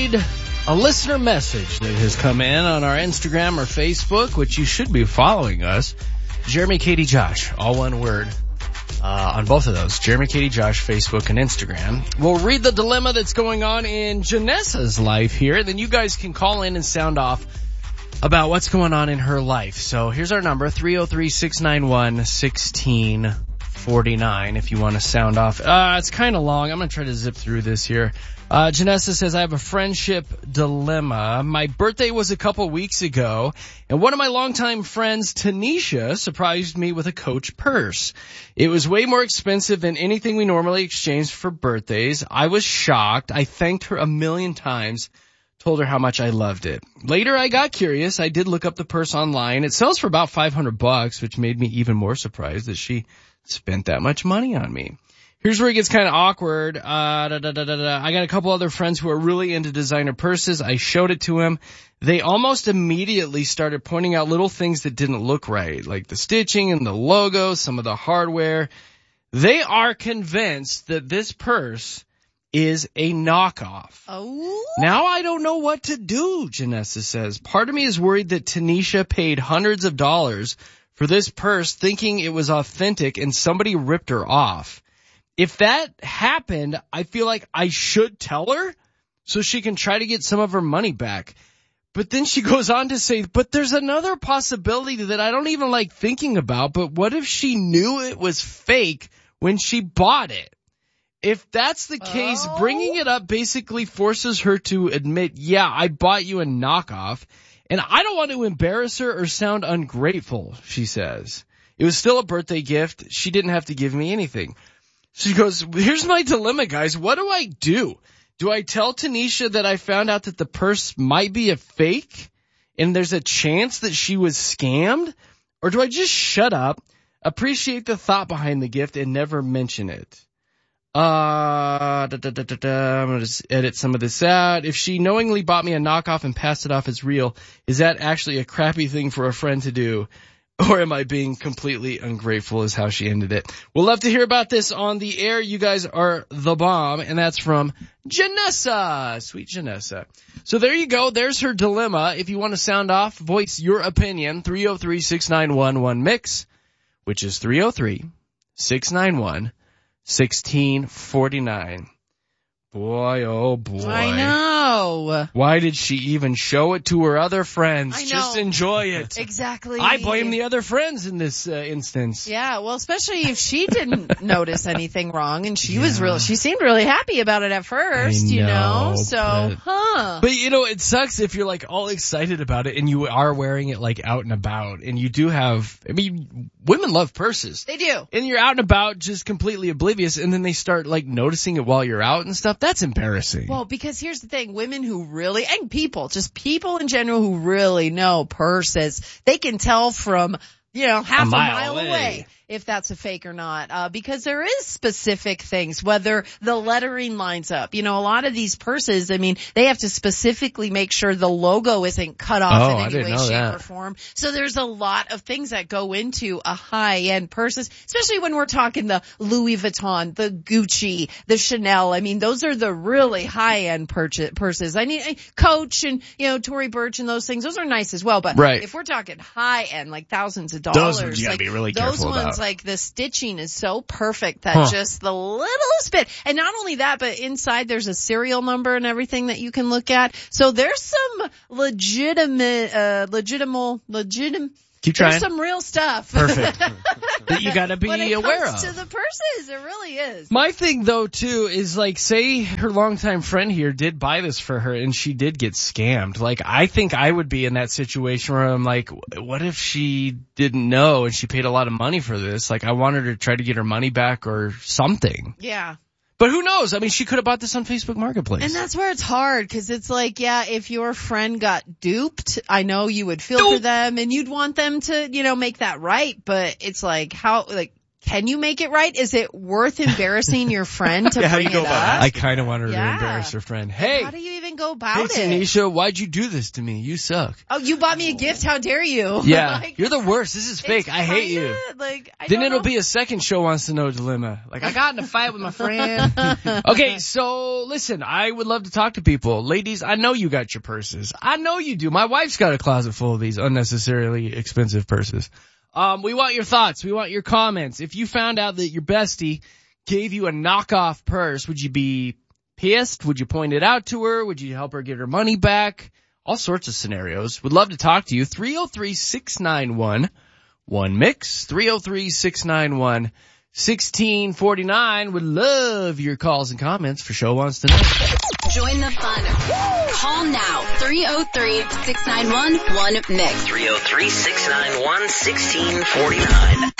read a listener message that has come in on our Instagram or Facebook, which you should be following us. Jeremy, Katie, Josh, all one word. On both of those, Jeremy, Katie, Josh, Facebook, and Instagram. We'll read the dilemma that's going on in Janessa's life here. Then you guys can call in and sound off about what's going on in her life. So here's our number, 303-691-1649, if you want to sound off. It's kind of long. I'm going to try to zip through this here. Janessa says, I have a friendship dilemma. My birthday was a couple weeks ago, and one of my longtime friends, Tanisha, surprised me with a Coach purse. It was way more expensive than anything we normally exchange for birthdays. I was shocked. I thanked her a million times, told her how much I loved it. Later, I got curious. I did look up the purse online. It sells for about $500, which made me even more surprised that she spent that much money on me. Here's where it gets kind of awkward. I got a couple other friends who are really into designer purses. I showed it to them. They almost immediately started pointing out little things that didn't look right, like the stitching and the logo, some of the hardware. They are convinced that this purse is a knockoff. Oh. Now I don't know what to do, Janessa says. Part of me is worried that Tanisha paid hundreds of dollars for this purse thinking it was authentic and somebody ripped her off. If that happened, I feel like I should tell her so she can try to get some of her money back. But then she goes on to say, but there's another possibility that I don't even like thinking about, but what if she knew it was fake when she bought it? If that's the case, bringing it up basically forces her to admit, yeah, I bought you a knockoff, and I don't want to embarrass her or sound ungrateful, she says. It was still a birthday gift. She didn't have to give me anything. She goes, here's my dilemma, guys. What do I do? Do I tell Tanisha that I found out that the purse might be a fake and there's a chance that she was scammed? Or do I just shut up, appreciate the thought behind the gift, and never mention it? I'm going to edit some of this out. If she knowingly bought me a knockoff and passed it off as real, is that actually a crappy thing for a friend to do? Or am I being completely ungrateful is how she ended it. We'll love to hear about this on the air. You guys are the bomb. And that's from Janessa. Sweet Janessa. So there you go. There's her dilemma. If you want to sound off, voice your opinion. 303-691-1MIX, which is 303-691-1649. Boy, oh boy. I know. Why did she even show it to her other friends? I know. Just enjoy it. Exactly. I blame the other friends in this instance. Yeah, well, especially if she didn't notice anything wrong and she seemed really happy about it at first, you know? So, But you know, it sucks if you're like all excited about it and you are wearing it like out and about and you do have, I mean, women love purses. They do. And you're out and about just completely oblivious and then they start like noticing it while you're out and stuff. That's embarrassing. Well, because here's the thing, women who really, and people, just people in general who really know purses, they can tell from, you know, half a mile away if that's a fake or not, because there is specific things, whether the lettering lines up. You know, a lot of these purses, I mean, they have to specifically make sure the logo isn't cut off in any way, shape, or form. So there's a lot of things that go into a high-end purses, especially when we're talking the Louis Vuitton, the Gucci, the Chanel. I mean, those are the really high-end purses. I mean, Coach and, you know, Tory Burch and those things, those are nice as well. But if we're talking high-end, like thousands of dollars, those you gotta be really careful those ones, about. Like the stitching is so perfect that just the littlest bit. And not only that, but inside there's a serial number and everything that you can look at. So there's some legitimate. Keep trying. There's some real stuff. Perfect. That you gotta be aware of. When it comes to the purses, it really is. My thing though too is like, say her longtime friend here did buy this for her and she did get scammed. Like, I think I would be in that situation where I'm like, what if she didn't know and she paid a lot of money for this? Like, I wanted her to try to get her money back or something. Yeah. But who knows? I mean, she could have bought this on Facebook Marketplace. And that's where it's hard, because it's like, yeah, if your friend got duped, I know you would feel for them and you'd want them to, you know, make that right. But it's like, how, like, can you make it right? Is it worth embarrassing your friend to bring it up? I kind of want her to embarrass her friend. Hey, how do you even go about it? Tanisha, why'd you do this to me? You suck. Oh, you bought me a gift. How dare you? Yeah, like, you're the worst. This is fake. I hate you. Then it'll be a second Show Wants to Know dilemma. Like, I got in a fight with my friend. Okay, so listen, I would love to talk to people. Ladies, I know you got your purses. I know you do. My wife's got a closet full of these unnecessarily expensive purses. We want your thoughts. We want your comments. If you found out that your bestie gave you a knockoff purse, would you be pissed? Would you point it out to her? Would you help her get her money back? All sorts of scenarios. Would love to talk to you. 303-691-1MIX. 303-691-1649. Would love your calls and comments for Show Wants to Know. Join the fun. Call now. 303-691-1MIX. 303-691-1649.